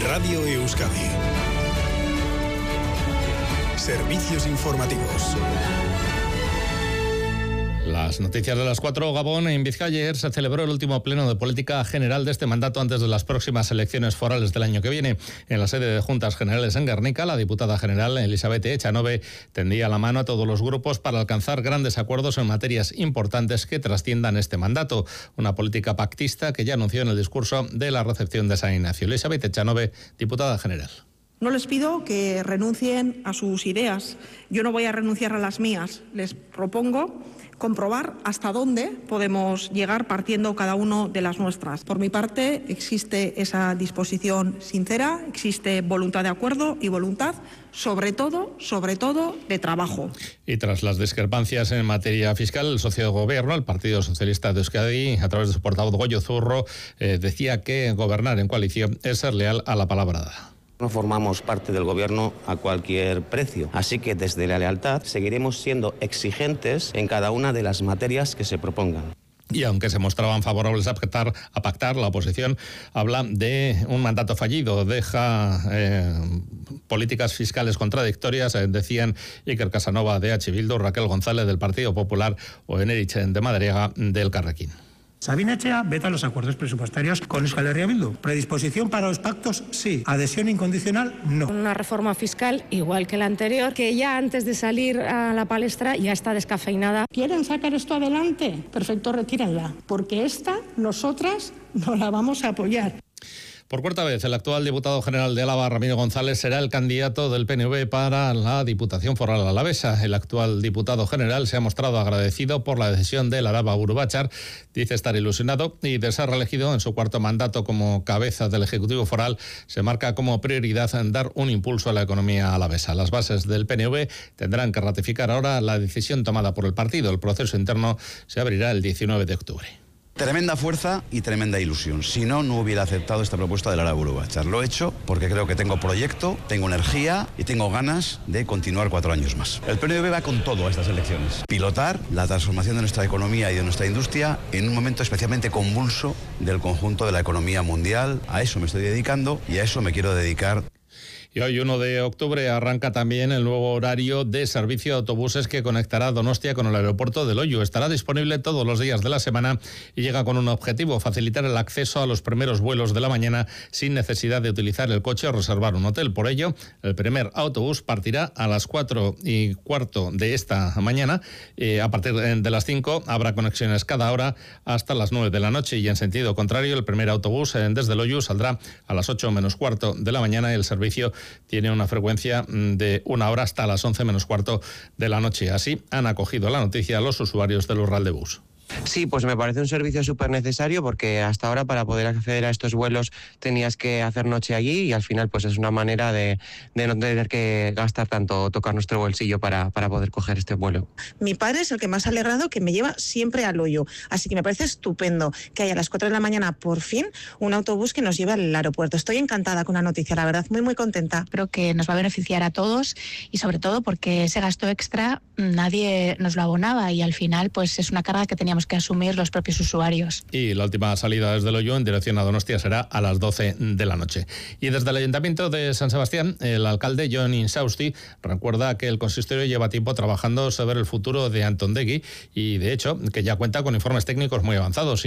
Radio Euskadi. Servicios informativos. Las noticias de las 4. Gabón. En Vizcaya ayer se celebró el último pleno de política general de este mandato antes de las próximas elecciones forales del año que viene. En la sede de Juntas Generales en Guernica, la diputada general Elizabeth Echanove tendía la mano a todos los grupos para alcanzar grandes acuerdos en materias importantes que trasciendan este mandato. Una política pactista que ya anunció en el discurso de la recepción de San Ignacio. Elizabeth Echanove, diputada general. No les pido que renuncien a sus ideas. Yo no voy a renunciar a las mías. Les propongo comprobar hasta dónde podemos llegar partiendo cada uno de las nuestras. Por mi parte, existe esa disposición sincera, existe voluntad de acuerdo y voluntad, sobre todo, de trabajo. Y tras las discrepancias en materia fiscal, el socio de gobierno, el Partido Socialista de Euskadi, a través de su portavoz Goyo Zurro, decía que gobernar en coalición es ser leal a la palabra dada. No formamos parte del gobierno a cualquier precio, así que desde la lealtad seguiremos siendo exigentes en cada una de las materias que se propongan. Y aunque se mostraban favorables a pactar, la oposición habla de un mandato fallido, deja políticas fiscales contradictorias, decían Iker Casanova de H. Bildu, Raquel González del Partido Popular o Enerich de Madariaga del Carrequín. Sabina Echea veta los acuerdos presupuestarios con Euskal Herria Bildu. Predisposición para los pactos, sí. Adhesión incondicional, no. Una reforma fiscal igual que la anterior, que ya antes de salir a la palestra ya está descafeinada. ¿Quieren sacar esto adelante? Perfecto, retírenla. Porque nosotras no la vamos a apoyar. Por cuarta vez, el actual diputado general de Álava, Ramiro González, será el candidato del PNV para la Diputación Foral alavesa. El actual diputado general se ha mostrado agradecido por la decisión del Araba Urubachar. Dice estar ilusionado y de ser reelegido en su cuarto mandato como cabeza del Ejecutivo Foral, se marca como prioridad dar un impulso a la economía alavesa. Las bases del PNV tendrán que ratificar ahora la decisión tomada por el partido. El proceso interno se abrirá el 19 de octubre. Tremenda fuerza y tremenda ilusión. Si no, no hubiera aceptado esta propuesta del Araba Urubachar. Lo he hecho porque creo que tengo proyecto, tengo energía y tengo ganas de continuar 4 años más. El PNV va con todo a estas elecciones. Pilotar la transformación de nuestra economía y de nuestra industria en un momento especialmente convulso del conjunto de la economía mundial. A eso me estoy dedicando y a eso me quiero dedicar. Y hoy, 1 de octubre, arranca también el nuevo horario de servicio de autobuses que conectará Donostia con el aeropuerto de Loiu. Estará disponible todos los días de la semana y llega con un objetivo: facilitar el acceso a los primeros vuelos de la mañana sin necesidad de utilizar el coche o reservar un hotel. Por ello, el primer autobús partirá a las 4:15 de esta mañana. A partir de las 5 habrá conexiones cada hora hasta las 9 de la noche, y en sentido contrario, el primer autobús desde Loiu saldrá a las 8:15 de la mañana y el servicio tiene una frecuencia de 1 hora hasta las 11:15 de la noche. Así han acogido la noticia los usuarios del Urral de Bus. Sí, pues me parece un servicio súper necesario, porque hasta ahora para poder acceder a estos vuelos tenías que hacer noche allí, y al final pues es una manera de no tener que gastar tanto, tocar nuestro bolsillo para poder coger este vuelo. Mi padre es el que más ha alegrado, que me lleva siempre a Loiu, así que me parece estupendo que haya a las 4 de la mañana por fin un autobús que nos lleve al aeropuerto. Estoy encantada con la noticia, la verdad, muy contenta. Creo que nos va a beneficiar a todos, y sobre todo porque ese gasto extra nadie nos lo abonaba, y al final pues es una carga que teníamos que asumir los propios usuarios. Y la última salida desde Loiu en dirección a Donostia será a las 12 de la noche. Y desde el Ayuntamiento de San Sebastián, el alcalde Jon Insausti recuerda que el consistorio lleva tiempo trabajando sobre el futuro de Antondegui, y de hecho que ya cuenta con informes técnicos muy avanzados.